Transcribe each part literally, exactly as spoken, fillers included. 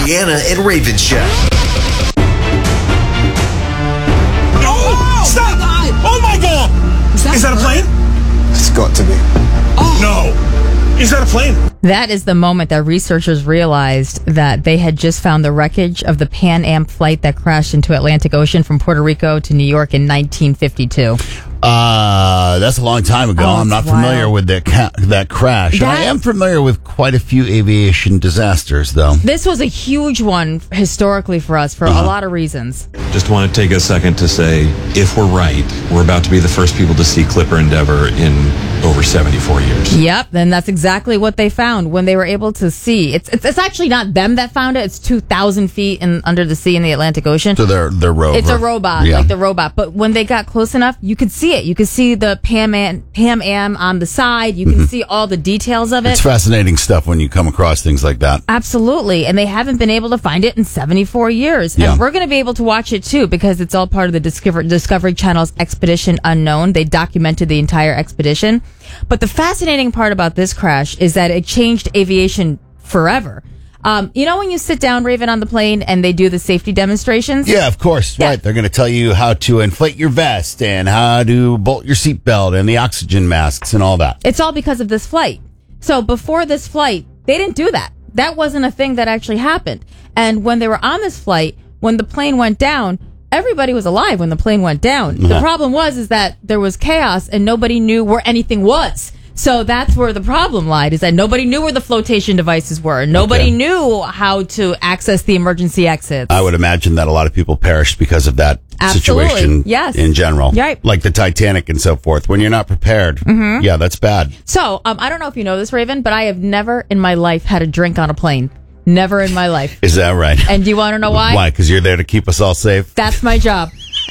Brianna and Raven Show. Oh, stop! Oh my God! Is that, Is that a plane? It's got to be. Oh. No. Is that a plane? That is the moment that researchers realized that they had just found the wreckage of the Pan Am flight that crashed into Atlantic Ocean from Puerto Rico to New York in nineteen fifty-two. Uh, that's a long time ago. Oh, I'm not wild. familiar with that ca- that crash. That- I am familiar with quite a few aviation disasters, though. This was a huge one historically for us for Uh-huh. a lot of reasons. Just want to take a second to say, if we're right, we're about to be the first people to see Clipper Endeavour in over seventy-four years. Yep, and that's exactly what they found when they were able to see. It's it's, it's actually not them that found it. It's two thousand feet in under the sea in the Atlantic Ocean. So they're, they're rover. It's a robot, Yeah. like the robot. But when they got close enough, you could see it. You could see the Pam Am, Pam Am on the side. You can Mhm. see all the details of it. It's fascinating stuff when you come across things like that. Absolutely. And they haven't been able to find it in seventy-four years. Yeah. And we're going to be able to watch it too because it's all part of the Discover- Discovery Channel's Expedition Unknown. They documented the entire expedition. But the fascinating part about this crash is that it changed aviation forever. Um, you know when you sit down, Raven, on the plane and they do the safety demonstrations? Yeah, of course. Yeah. Right. They're going to tell you how to inflate your vest and how to bolt your seatbelt and the oxygen masks and all that. It's all because of this flight. So before this flight, they didn't do that. That wasn't a thing that actually happened. And when they were on this flight, when the plane went down, everybody was alive when the plane went down. The Uh-huh. problem was is that there was chaos and nobody knew where anything was. So that's where the problem lied, is that nobody knew where the flotation devices were. Nobody Okay. knew how to access the emergency exits. I would imagine that a lot of people perished because of that Absolutely. situation Yes. in general. Right. Like the Titanic and so forth. When you're not prepared, Mhm. yeah, that's bad. So um, I don't know if you know this, Raven, but I have never in my life had a drink on a plane. Never in my life. Is that right? And do you want to know why? Why? Because you're there to keep us all safe? That's my job.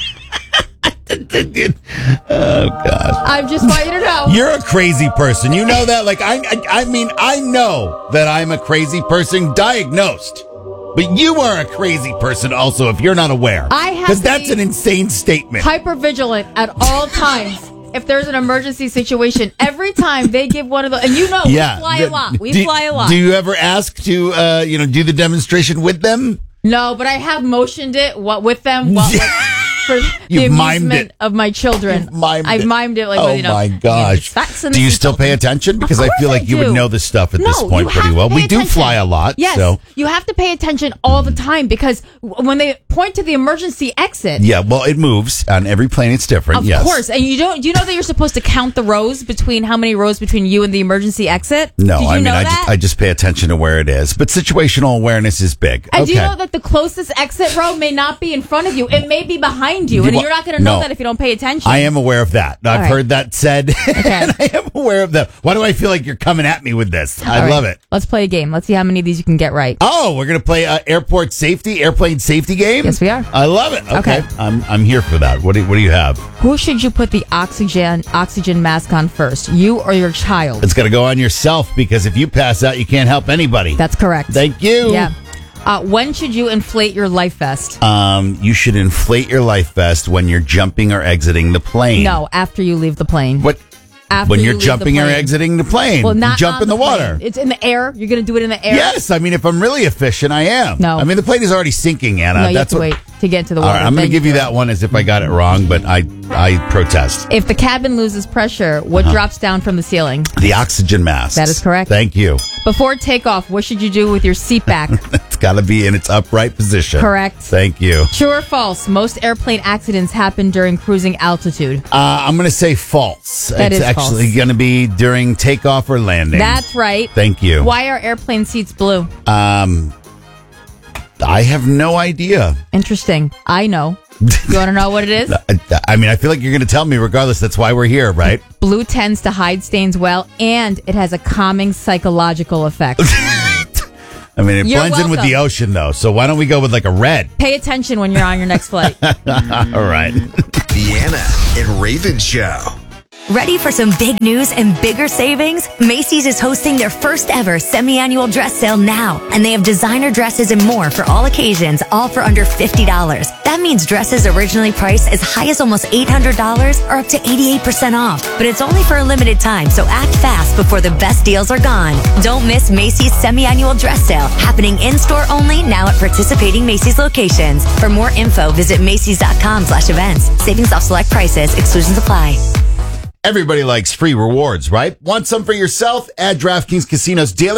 Oh, God. I just want you to know. You're a crazy person. You know that? Like, I, I, I mean, I know that I'm a crazy person diagnosed. But you are a crazy person also if you're not aware. I have Because to that's be an insane statement. hyper vigilant at all times. If there's an emergency situation, every time they give one of the, and you know, yeah. we fly The- a lot. We do, fly a lot. Do you ever ask to, uh, you know, do the demonstration with them? No, but I have motioned it what with them what, like, for the You've mimed amusement it. of my children. Mimed I've it. mimed it like, oh well, you know. my gosh. Facts and Do you the still pay attention? Because I course feel like I you would do. know this stuff at No, this point you pretty have well. to We pay do attention. fly a lot. Yes, So. you have to pay attention all the time because w- when they point to the emergency exit, Yeah, well, it moves. On every plane, it's different. of yes. course, and you don't. Do you know that you're supposed to count the rows between how many rows between you and the emergency exit? No, Did you I mean, know I that? just, I just pay attention to where it is. But situational awareness is big. And okay. do you know that the closest exit row may not be in front of you? It may be behind you, and Well, you're not going to know no. that if you don't pay attention. I am aware of that. I've right. heard that said. and I am aware of that. Why do I feel like you're coming at me with this? I All right, love it. Let's play a game. Let's see how many of these you can get right. Oh, we're going to play uh, airport safety, airplane safety game? Yes, we are. I love it. Okay. Okay. I'm, I'm here for that. What do, what do you have? Who should you put the oxygen oxygen mask on first, you or your child? It's got to go on yourself because if you pass out, you can't help anybody. That's correct. Thank you. Yeah. Uh, when should you inflate your life vest? Um, you should inflate your life vest when you're jumping or exiting the plane. No, after you leave the plane. What? After when you you're leave the jumping or plane. exiting the plane. Well, not you jump on in the, the water. plane. It's in the air. You're going to do it in the air. Yes, I mean if I'm really efficient, I am. No. I mean the plane is already sinking, Anna. No, you That's have to what, wait to get into the All water. right, I'm going Then to give you do that it. one as if I got it wrong, but I I protest. If the cabin loses pressure, what Uh-huh. drops down from the ceiling? The oxygen mask. That is correct. Thank you. Before takeoff, what should you do with your seat back? It's got to be in its upright position. Correct. Thank you. True or false? Most airplane accidents happen during cruising altitude. Uh, I'm going to say false. That it's is actually false. going to be during takeoff or landing. That's right. Thank you. Why are airplane seats blue? Um, I have no idea. Interesting. I know. You want to know what it is? I mean, I feel like you're going to tell me regardless. That's why we're here, right? Blue tends to hide stains well, and it has a calming psychological effect. I mean, it You're blends in with the welcome. ocean, though. So why don't we go with like a red? Pay attention when you're on your next flight. All right. Brianna and Raven Show. Ready for some big news and bigger savings? Macy's is hosting their first ever semi-annual dress sale now, and they have designer dresses and more for all occasions, all for under fifty dollars. That means dresses originally priced as high as almost eight hundred dollars are up to eighty-eight percent off. But it's only for a limited time, so act fast before the best deals are gone. Don't miss Macy's semi-annual dress sale, happening in-store only now at participating Macy's locations. For more info, visit Macys.com slash events. Savings off select prices. Exclusions apply. Everybody likes free rewards, right? Want some for yourself? Add DraftKings Casino's daily